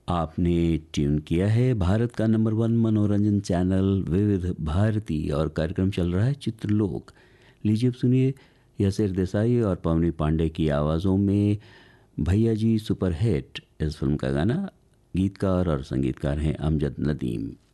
आपने ट्यून किया है भारत का नंबर 1 मनोरंजन चैनल विविध भारती और कार्यक्रम चल रहा है चित्रलोक। लीजिए अब सुनिए यशेर देसाई और पवनी पांडे की आवाज़ों में भैया जी सुपर हिट इस फिल्म का गाना। गीतकार और संगीतकार हैं अमजद नदीम।